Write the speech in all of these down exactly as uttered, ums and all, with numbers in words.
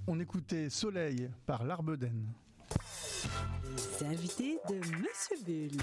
On écoutait Soleil par l'Arbeden. Les invités de Monsieur Bull.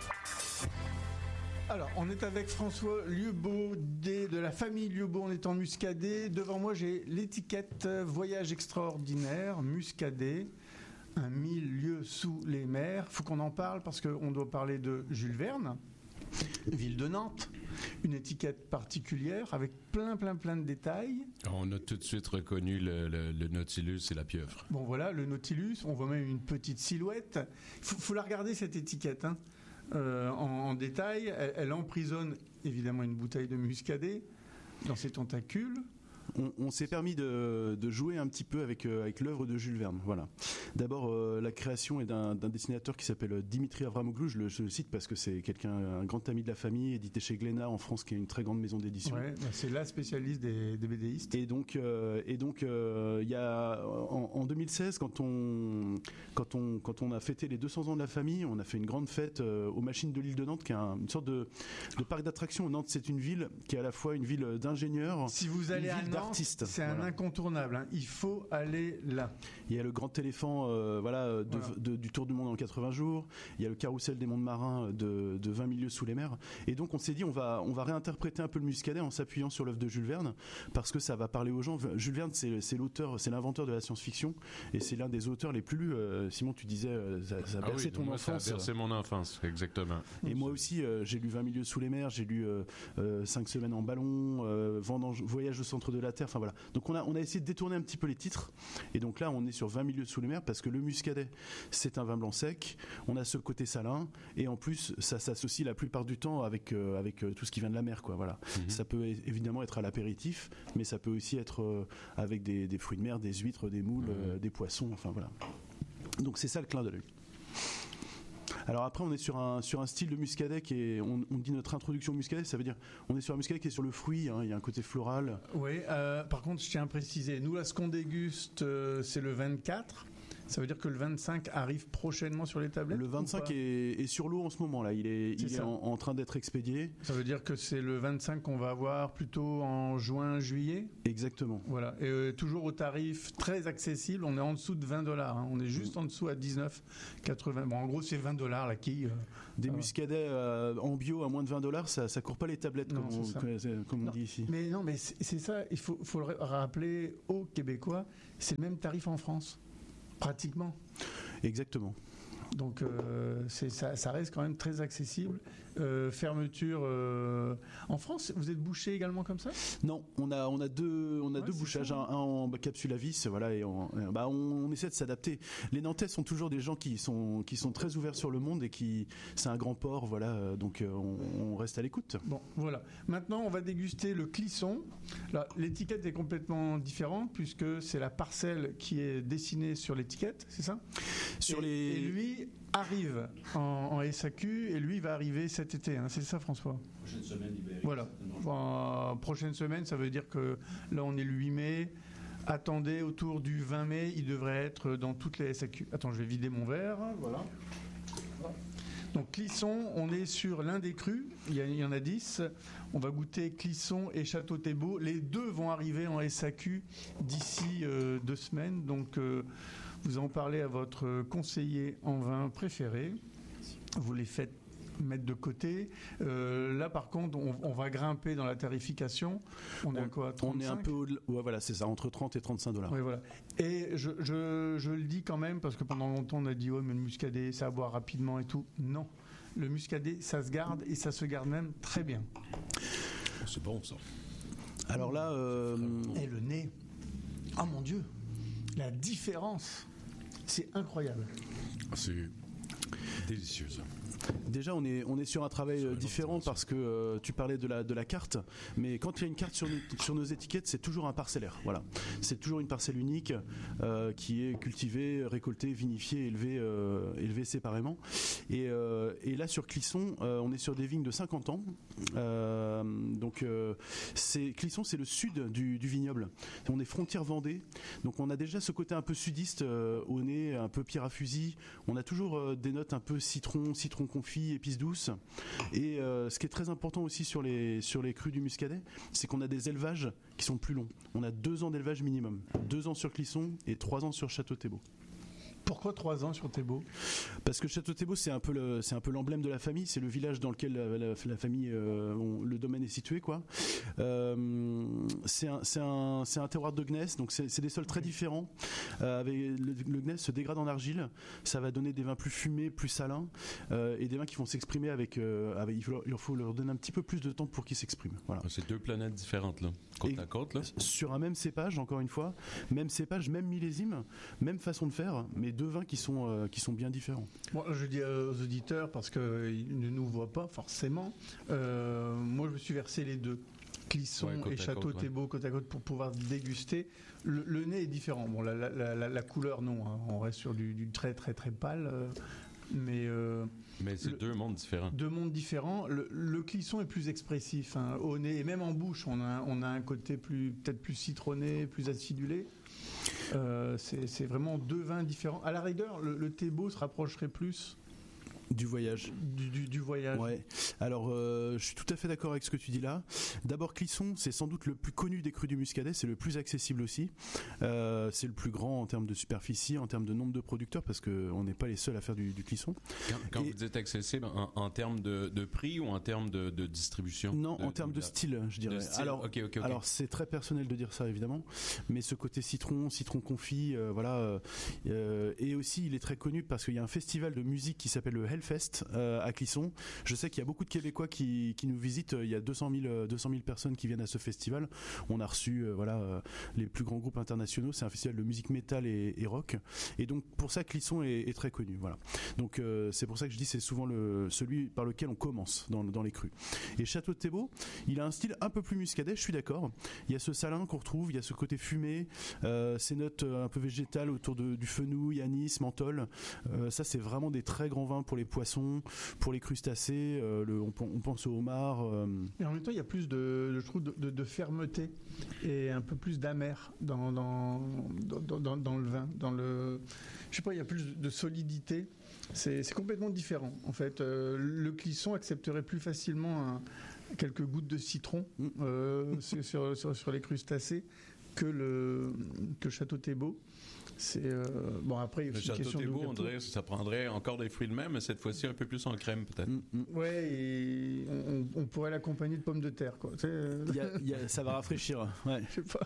Alors, on est avec François Lieubeau de la famille Lieubeau. On est en Muscadet. Devant moi, j'ai l'étiquette Voyage extraordinaire, Muscadet, un mille lieues sous les mers. Il faut qu'on en parle parce qu'on doit parler de Jules Verne, ville de Nantes. Une étiquette particulière avec plein, plein, plein de détails. On a tout de suite reconnu le, le, le Nautilus et la pieuvre. Bon, voilà, le Nautilus. On voit même une petite silhouette. Il faut, faut la regarder, cette étiquette, hein. Euh, en, en détail. Elle, elle emprisonne évidemment une bouteille de Muscadet dans ses tentacules. On, on s'est permis de, de jouer un petit peu avec, euh, avec l'œuvre de Jules Verne. Voilà. D'abord, euh, la création est d'un, d'un dessinateur qui s'appelle Dimitri Avramoglou. Je le, je le cite parce que c'est quelqu'un, un grand ami de la famille, édité chez Glénat en France, qui est une très grande maison d'édition. Ouais, c'est la spécialiste des, des BDistes. Et donc, euh, et donc, euh, il y a en, en deux mille seize, quand on, quand on, quand on a fêté les deux cents ans de la famille, on a fait une grande fête euh, aux Machines de l'île de Nantes, qui est un, une sorte de, de parc d'attractions. Nantes, c'est une ville qui est à la fois une ville d'ingénieurs, si vous allez une à ville Nantes, d'artistes. C'est un voilà. incontournable. Hein. Il faut aller là. Il y a le grand éléphant, euh, voilà, de, voilà. De, du Tour du monde en quatre-vingts jours. Il y a le carrousel des mondes marins de, de vingt mille lieues sous les mers. Et donc on s'est dit on va on va réinterpréter un peu le Muscadet en s'appuyant sur l'œuvre de Jules Verne parce que ça va parler aux gens. Jules Verne c'est, c'est l'auteur, c'est l'inventeur de la science-fiction et c'est l'un des auteurs les plus lus. Euh, Simon, tu disais euh, ça, ça a bercé ah oui, ton moi, enfance. Ça a bercé mon enfance, exactement. Et moi aussi euh, j'ai lu vingt mille lieues sous les mers, j'ai lu euh, euh, cinq semaines en ballon, euh, Vendange, Voyage au centre de la Terre. Enfin voilà. Donc on a on a essayé de détourner un petit peu les titres. Et donc là on est sur vingt mille lieues sous les mers parce que le Muscadet c'est un vin blanc sec, on a ce côté salin et en plus ça s'associe la plupart du temps avec, euh, avec euh, tout ce qui vient de la mer quoi, voilà. Mm-hmm. Ça peut é- évidemment être à l'apéritif mais ça peut aussi être euh, avec des, des fruits de mer, des huîtres, des moules, mm-hmm. euh, des poissons, enfin voilà. Donc c'est ça le clin d'œil. Alors après on est sur un, sur un style de Muscadet qui est, on, on dit notre introduction au Muscadet, ça veut dire on est sur un Muscadet qui est sur le fruit, hein, il y a un côté floral. Oui, euh, par contre je tiens à préciser, nous là ce qu'on déguste euh, c'est le vingt-quatre. Ça veut dire que le vingt-cinq arrive prochainement sur les tablettes. Le vingt-cinq est, est sur l'eau en ce moment là. Il est, il est en, en train d'être expédié. Ça veut dire que c'est le vingt-cinq qu'on va avoir plutôt en juin, juillet. Exactement. Voilà. Et euh, toujours au tarif très accessible. On est en dessous de vingt dollars. Hein. On est juste mmh. en dessous à dix-neuf quatre-vingts. Bon, en gros, c'est vingt dollars la quille. Euh, Des muscadets euh, en bio à moins de vingt dollars, ça, ça court pas les tablettes non, comme, on, comme, comme on dit ici. Mais non, mais c'est, c'est ça. Il faut, faut le rappeler aux Québécois. C'est le même tarif en France. Pratiquement. Exactement. Donc euh, c'est, ça, ça reste quand même très accessible. Euh, fermeture euh... en France, vous êtes bouché également comme ça ? Non, on a on a deux on a ouais, deux bouchages, un, un en capsule à vis, voilà, et on, bah on, on essaie de s'adapter. Les Nantais sont toujours des gens qui sont qui sont très ouverts sur le monde et qui c'est un grand port, voilà, donc on, on reste à l'écoute. Bon, voilà. Maintenant, on va déguster le Clisson. Là, l'étiquette est complètement différente puisque c'est la parcelle qui est dessinée sur l'étiquette, c'est ça ? Sur et, les et lui arrive en, en S A Q et lui va arriver cet été, hein, c'est ça François ? Prochaine semaine ibérique. Voilà. Bon, prochaine semaine, ça veut dire que là on est le huit mai. Attendez, autour du vingt mai, il devrait être dans toutes les S A Q. Attends, je vais vider mon verre. Voilà. Donc Clisson, on est sur l'un des crus, il y, a, il y en a dix. On va goûter Clisson et Château Thébault. Les deux vont arriver en S A Q d'ici euh, deux semaines. Donc euh, vous en parlez à votre conseiller en vin préféré. Vous les faites mettre de côté. Euh, là, par contre, on, on va grimper dans la tarification. On est à quoi, trente-cinq ? On est un peu au-delà. Ouais, voilà, c'est ça, entre trente et trente-cinq dollars. Oui, voilà. Et je, je, je le dis quand même, parce que pendant longtemps, on a dit, ouais, mais le muscadet, ça va boire rapidement et tout. Non. Le muscadet, ça se garde et ça se garde même très bien. Oh, c'est bon, ça. Alors là... Euh... Et le nez. Oh mon Dieu. La différence. C'est incroyable. C'est délicieux, ça. Déjà, on est, on est sur un travail euh, différent parce que euh, tu parlais de la, de la carte, mais quand il y a une carte sur, sur nos étiquettes, c'est toujours un parcellaire. Voilà. C'est toujours une parcelle unique euh, qui est cultivée, récoltée, vinifiée, élevée, euh, élevée séparément. Et, euh, et là, sur Clisson, euh, on est sur des vignes de cinquante ans. Euh, donc, euh, c'est, Clisson, c'est le sud du, du vignoble. On est frontière Vendée. Donc, on a déjà ce côté un peu sudiste euh, au nez, un peu pierre à fusil. On a toujours euh, des notes notes un peu citron, citron confit, épices douces. Et euh, ce qui est très important aussi sur les, sur les crus du muscadet, c'est qu'on a des élevages qui sont plus longs. On a deux ans d'élevage minimum. Deux ans sur Clisson et trois ans sur Château-Thébault. Pourquoi trois ans sur Thébault ? Parce que Château-Thébault, c'est un peu le, c'est un peu l'emblème de la famille. C'est le village dans lequel la, la, la famille, euh, on, le domaine est situé, quoi. Euh, c'est un, c'est un, c'est un terroir de gneiss, donc c'est, c'est des sols très différents. Euh, avec le, le gneiss se dégrade en argile, ça va donner des vins plus fumés, plus salins, euh, et des vins qui vont s'exprimer avec, euh, avec il, faut, il faut leur donner un petit peu plus de temps pour qu'ils s'expriment. Voilà. C'est deux planètes différentes là, côte et à côte là. Sur un même cépage, encore une fois, même cépage, même millésime, même façon de faire, mais deux vins qui sont euh, qui sont bien différents. Bon, je dis aux auditeurs parce qu'ils ne nous voient pas forcément. Euh, moi, je me suis versé les deux, Clisson ouais, et Château-Thébault, ouais. côte à côte, pour pouvoir déguster. Le, le nez est différent. Bon, la, la, la, la couleur, non. Hein. On reste sur du, du très très très pâle. Euh, mais euh, mais c'est le, deux mondes différents. Deux mondes différents. Le, le Clisson est plus expressif, hein, au nez et même en bouche. On a on a un côté plus peut-être plus citronné, plus acidulé. Euh, c'est, c'est vraiment deux vins différents. À la rigueur, le, le Thébault se rapprocherait plus du voyage. Du, du, du voyage. Ouais. Alors, euh, je suis tout à fait d'accord avec ce que tu dis là. D'abord, Clisson, c'est sans doute le plus connu des crus du muscadet, c'est le plus accessible aussi. Euh, c'est le plus grand en termes de superficie, en termes de nombre de producteurs, parce qu'on n'est pas les seuls à faire du, du Clisson. Quand, quand Et, vous dites accessible, en, en termes de, de prix ou en termes de, de distribution? Non, de, en termes de, de style, je dirais. Style. Alors, okay, okay, okay. alors, c'est très personnel de dire ça, évidemment, mais ce côté citron, citron confit, euh, voilà. Euh, et aussi, il est très connu parce qu'il y a un festival de musique qui s'appelle le Hellfest euh, à Clisson. Je sais qu'il y a beaucoup de Québécois qui, qui nous visitent. Il y a deux cent mille personnes qui viennent à ce festival. On a reçu euh, voilà, euh, les plus grands groupes internationaux. C'est un festival de musique métal et, et rock. Et donc, pour ça, Clisson est, est très connu. Voilà. Donc, euh, c'est pour ça que je dis c'est souvent le, celui par lequel on commence dans, dans les crus. Et Château-Thébault, il a un style un peu plus muscadet, je suis d'accord. Il y a ce salin qu'on retrouve, il y a ce côté fumé, euh, ces notes un peu végétales autour de, du fenouil, anis, menthol. Euh, ça, c'est vraiment des très grands vins pour les poissons, pour les crustacés. Euh, le, on, on pense au homard. Euh. Et en même temps, il y a plus de, je trouve, de, de, de fermeté et un peu plus d'amer dans, dans, dans, dans, dans le vin. Dans le, je sais pas, il y a plus de solidité. C'est, c'est complètement différent. En fait, euh, le Clisson accepterait plus facilement un, quelques gouttes de citron euh, sur, sur, sur, sur les crustacés que le que Château-Thébault. C'est euh, bon après il y a une question de Château-Thébault, on dirait ça prendrait encore des fruits de mer, mais cette fois-ci un peu plus en crème peut-être. Mm, mm. Ouais, et on, on pourrait l'accompagner de pommes de terre quoi. Il y a, il y a, ça va rafraîchir. Ouais. Je sais pas.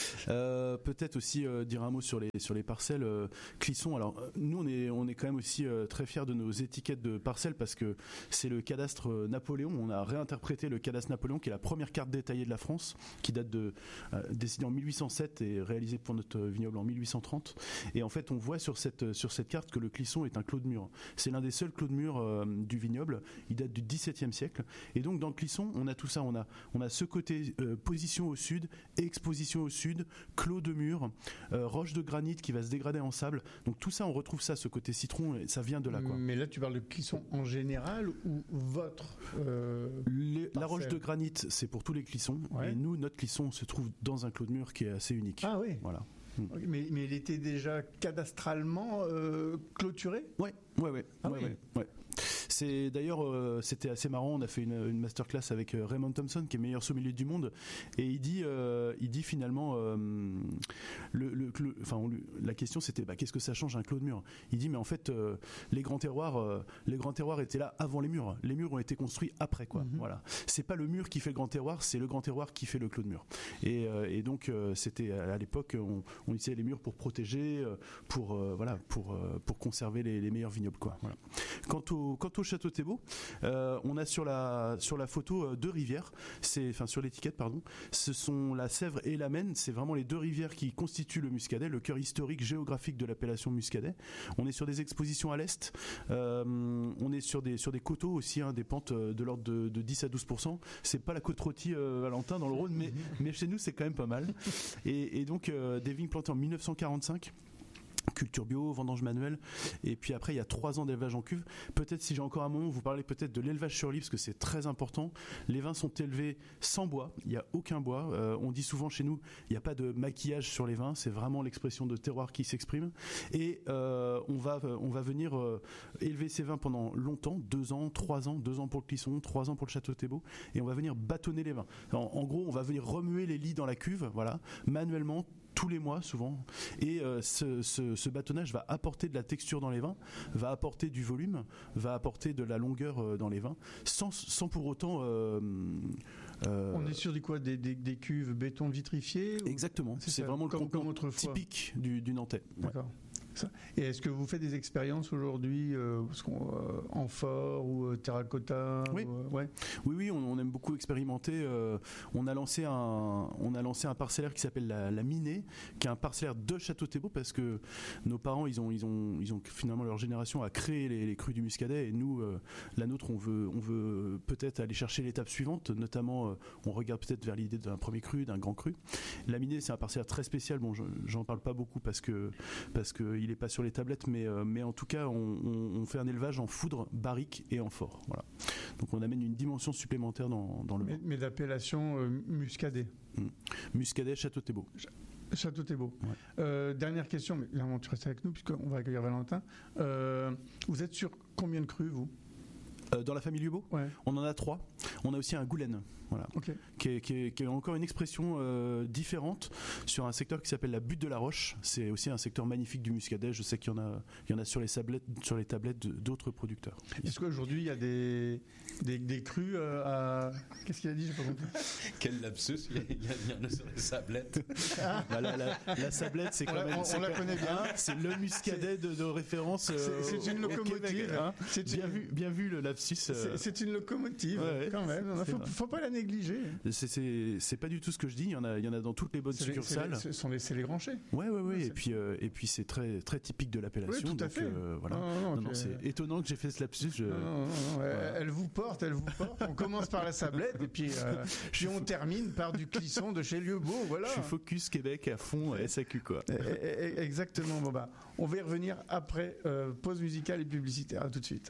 Euh, peut-être aussi euh, dire un mot sur les sur les parcelles euh, Clisson. Alors euh, nous on est on est quand même aussi euh, très fiers de nos étiquettes de parcelles parce que c'est le cadastre euh, Napoléon. On a réinterprété le cadastre Napoléon qui est la première carte détaillée de la France, qui date de euh, dessinée en mille huit cent sept et réalisée pour notre vignoble en mille huit cent trente. Et en fait on voit sur cette sur cette carte que le Clisson est un clos de mur. C'est l'un des seuls clos de mur euh, du vignoble. Il date du dix-septième siècle. Et donc dans le Clisson on a tout ça. On a on a ce côté euh, position au sud, exposition au sud, clos de mur, euh, roche de granit qui va se dégrader en sable. Donc tout ça, on retrouve ça, ce côté citron, et ça vient de là, quoi. Mais là, tu parles de Clisson en général ou votre euh, Les, La roche de granit, c'est pour tous les Clissons. Ouais. Et nous, notre Clisson se trouve dans un clos de mur qui est assez unique. Ah oui. Voilà. Okay, mais, mais il était déjà cadastralement euh, clôturé ? Ouais, ouais, ouais. Ah ouais, oui. ouais, ouais. C'est d'ailleurs euh, c'était assez marrant. On a fait une, une masterclass avec euh, Raymond Thompson, qui est meilleur sommelier du monde, et il dit, euh, il dit finalement, euh, le, le, le, enfin, on, la question c'était, bah, qu'est-ce que ça change un clos de mur ? Il dit, mais en fait, euh, les grands terroirs, euh, les grands terroirs étaient là avant les murs. Les murs ont été construits après, quoi. Mm-hmm. Voilà. C'est pas le mur qui fait le grand terroir, c'est le grand terroir qui fait le clos de mur. Et, euh, et donc euh, c'était à l'époque, on, on utilisait les murs pour protéger, pour euh, voilà, pour euh, pour conserver les, les meilleurs vignobles, quoi. Voilà. Quant au quant au Château-Thébault, euh, on a sur la sur la photo euh, deux rivières. C'est enfin sur l'étiquette, pardon. Ce sont la Sèvre et la Maine. C'est vraiment les deux rivières qui constituent le Muscadet, le cœur historique géographique de l'appellation Muscadet. On est sur des expositions à l'est. Euh, on est sur des sur des coteaux aussi, hein, des pentes de l'ordre de, de dix à douze pour cent. C'est pas la côte rôtie euh, Valentin dans le Rhône, mais mais chez nous c'est quand même pas mal. Et, et donc euh, des vignes plantées en mille neuf cent quarante-cinq. culture bio, vendange manuelle, et puis après il y a trois ans d'élevage en cuve. Peut-être si j'ai encore un moment, vous parlez peut-être de l'élevage sur lit parce que c'est très important. Les vins sont élevés sans bois, il n'y a aucun bois. Euh, on dit souvent chez nous, il n'y a pas de maquillage sur les vins, c'est vraiment l'expression de terroir qui s'exprime. Et euh, on va on va venir euh, élever ces vins pendant longtemps, deux ans, trois ans, deux ans pour le Clisson, trois ans pour le Château Thébault, et on va venir bâtonner les vins. En, en gros, on va venir remuer les lits dans la cuve, voilà, manuellement, tous les mois souvent, et euh, ce, ce, ce bâtonnage va apporter de la texture dans les vins, va apporter du volume, va apporter de la longueur euh, dans les vins, sans, sans pour autant... Euh, euh, On est sur du quoi, des, des, des cuves béton vitrifié ou... Exactement, c'est, c'est vraiment le comme, contenant comme typique du, du Nantais. D'accord. Ouais. Ça. Et est-ce que vous faites des expériences aujourd'hui euh, euh, amphore ou euh, terracotta Oui. ou, euh, ouais. oui, oui, on, on aime beaucoup expérimenter. Euh, on a lancé un, on a lancé un parcellaire qui s'appelle la, la Minée, qui est un parcellaire de Château Thébault parce que nos parents, ils ont, ils ont, ils ont finalement leur génération a créé les, les crus du Muscadet et nous, euh, la nôtre, on veut, on veut peut-être aller chercher l'étape suivante. Notamment, euh, on regarde peut-être vers l'idée d'un premier cru, d'un grand cru. La Minée, c'est un parcellaire très spécial. Bon, je, j'en parle pas beaucoup parce que parce que il est pas sur les tablettes, mais, euh, mais en tout cas, on, on, on fait un élevage en foudre, barrique et amphore. Voilà. Donc on amène une dimension supplémentaire dans, dans le mais, mais d'appellation euh, Muscadet. Mmh. Muscadet, Château Thébault. Château Thébault. Ouais. Euh, dernière question, mais là, tu restes avec nous puisqu'on va accueillir Valentin. Euh, vous êtes sur combien de crus, vous ? Euh, dans la famille Lubot, ouais. On en a trois. On a aussi un Goulaine, voilà, okay. qui, est, qui, est, qui est encore une expression euh, différente sur un secteur qui s'appelle la Butte de la Roche. C'est aussi un secteur magnifique du Muscadet. Je sais qu'il y en a, il y en a sur les tablettes, sur les tablettes de, d'autres producteurs. Est-ce qu'aujourd'hui il y a des des, des crus euh, à qu'est-ce qu'il a dit, j'ai pas compris. Quel lapsus, il y, a, il y en a sur les sablettes. Ah. Voilà, la, la sablette, c'est quand on même. La, on, on la connaît bien. Hein, c'est le Muscadet de, de référence. Euh, c'est, c'est une locomotive. Québec, hein. C'est bien, une... vu, bien vu le lapsus. Euh... C'est, c'est une locomotive, ouais, quand même. Il faut, faut pas la négliger. C'est, c'est, c'est pas du tout ce que je dis. Il y en a, il y en a dans toutes les bonnes c'est succursales. Les, c'est, les, ce sont les, c'est les grands chais. Ouais, ouais, ouais. Et puis, euh, et puis c'est très, très typique de l'appellation. Oui, tout à donc, fait. Euh, voilà. Non, non, non, non, c'est étonnant que j'ai fait ce lapsus. Je... Non, non, non, voilà. Elle vous porte, elle vous porte. On commence par la sablette et puis, euh, puis on termine par du Clisson de chez Lieubeau. Voilà. Je suis focus Québec à fond, S A Q quoi. Exactement. Bon bah, on va y revenir après euh, pause musicale et publicitaire. À tout de suite.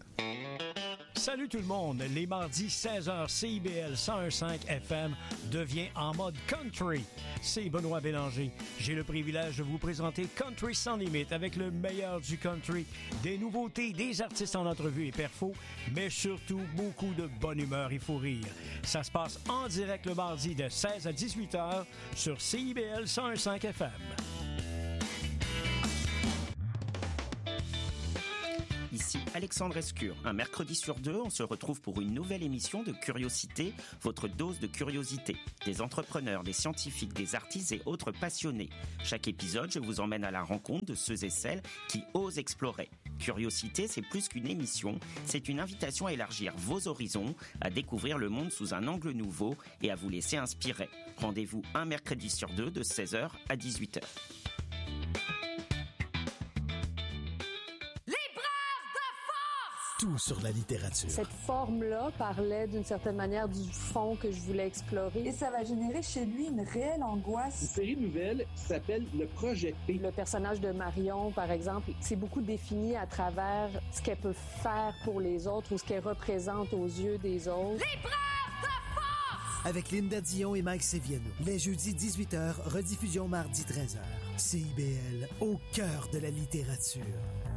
Salut tout le monde, les mardis seize heures, C I B L cent un virgule cinq F M devient en mode country. C'est Benoît Bélanger. J'ai le privilège de vous présenter Country sans limite avec le meilleur du country, des nouveautés, des artistes en entrevue et perfos, mais surtout beaucoup de bonne humeur et fou rire. Ça se passe en direct le mardi de seize à dix-huit heures sur C I B L cent un virgule cinq F M. Ici Alexandre Escure. Un mercredi sur deux, on se retrouve pour une nouvelle émission de Curiosité, votre dose de curiosité. Des entrepreneurs, des scientifiques, des artistes et autres passionnés. Chaque épisode, je vous emmène à la rencontre de ceux et celles qui osent explorer. Curiosité, c'est plus qu'une émission, c'est une invitation à élargir vos horizons, à découvrir le monde sous un angle nouveau et à vous laisser inspirer. Rendez-vous un mercredi sur deux de seize heures à dix-huit heures. Tout sur la littérature. Cette forme-là parlait d'une certaine manière du fond que je voulais explorer. Et ça va générer chez lui une réelle angoisse. Une série nouvelle qui s'appelle Le Projet P. Le personnage de Marion, par exemple, c'est beaucoup défini à travers ce qu'elle peut faire pour les autres ou ce qu'elle représente aux yeux des autres. L'épreuve de force! Avec Linda Dion et Mike Seviano. Les jeudis dix-huit heures, rediffusion mardi treize heures. C I B L, au cœur de la littérature.